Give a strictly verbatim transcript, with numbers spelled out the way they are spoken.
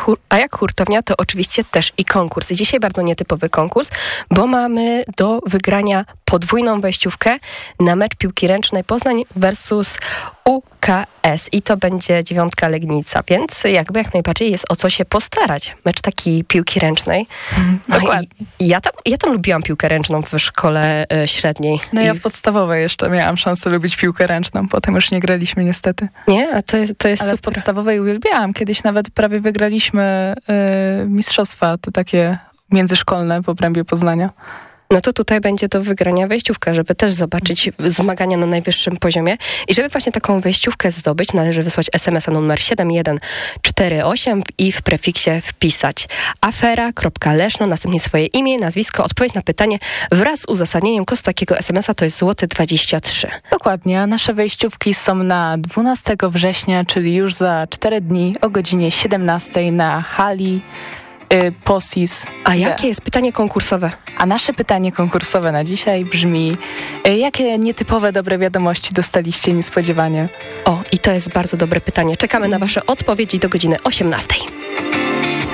hur- a jak hurtownia, to oczywiście też i konkurs. I dzisiaj bardzo nietypowy konkurs, bo mamy do wygrania podwójną wejściówkę na mecz piłki ręcznej Poznań versus U K S. I to będzie dziewiątka Legnica, więc jakby jak najbardziej jest o co się postarać. Mecz taki piłki ręcznej. No i, i ja, tam, ja tam lubiłam piłkę ręczną w szkole y, średniej. No I... ja w podstawowej jeszcze miałam szansę lubić piłkę ręczną, potem już nie graliśmy niestety. Nie? A to jest, to jest Ale super. w podstawowej uwielbiałam. Kiedyś nawet prawie wygraliśmy y, mistrzostwa, te takie międzyszkolne w obrębie Poznania. No to tutaj będzie do wygrania wejściówka, żeby też zobaczyć zmagania na najwyższym poziomie. I żeby właśnie taką wejściówkę zdobyć, należy wysłać es em es a numer siedem jeden cztery osiem i w prefiksie wpisać afera.leszno, następnie swoje imię, nazwisko, odpowiedź na pytanie wraz z uzasadnieniem. Koszt takiego es em es a to jest złoty dwadzieścia trzy. Dokładnie, a nasze wejściówki są na dwunastego września, czyli już za cztery dni o godzinie siedemnastej na hali y, Posis. A jakie jest pytanie konkursowe? A nasze pytanie konkursowe na dzisiaj brzmi, y, jakie nietypowe dobre wiadomości dostaliście niespodziewanie? O, i to jest bardzo dobre pytanie. Czekamy na wasze odpowiedzi do godziny osiemnastej.